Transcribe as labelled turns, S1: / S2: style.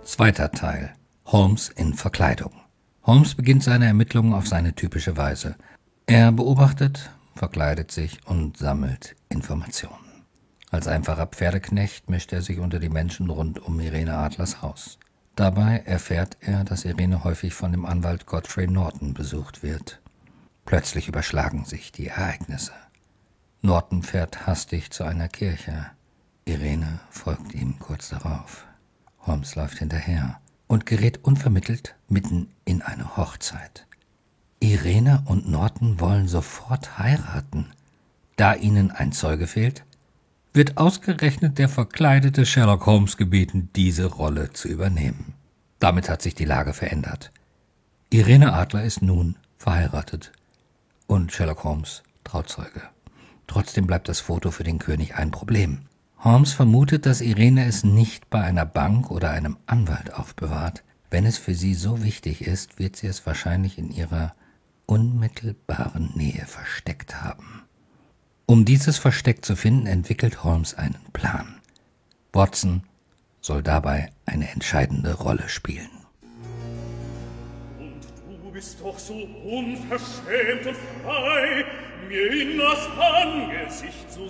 S1: Zweiter Teil. Holmes in Verkleidung. Holmes beginnt seine Ermittlungen auf seine typische Weise. Er beobachtet, verkleidet sich und sammelt Informationen. Als einfacher Pferdeknecht mischt er sich unter die Menschen rund um Irene Adlers Haus. Dabei erfährt er, dass Irene häufig von dem Anwalt Godfrey Norton besucht wird. Plötzlich überschlagen sich die Ereignisse. Norton fährt hastig zu einer Kirche. Irene folgt ihm kurz darauf. Holmes läuft hinterher und gerät unvermittelt mitten in eine Hochzeit. Irene und Norton wollen sofort heiraten. Da ihnen ein Zeuge fehlt, wird ausgerechnet der verkleidete Sherlock Holmes gebeten, diese Rolle zu übernehmen. Damit hat sich die Lage verändert. Irene Adler ist nun verheiratet und Sherlock Holmes Trauzeuge. Trotzdem bleibt das Foto für den König ein Problem. Holmes vermutet, dass Irene es nicht bei einer Bank oder einem Anwalt aufbewahrt. Wenn es für sie so wichtig ist, wird sie es wahrscheinlich in ihrer unmittelbaren Nähe versteckt haben. Um dieses Versteck zu finden, entwickelt Holmes einen Plan. Watson soll dabei eine entscheidende Rolle spielen.
S2: Und du bist doch so unverschämt und frei, mir in das Angesicht zu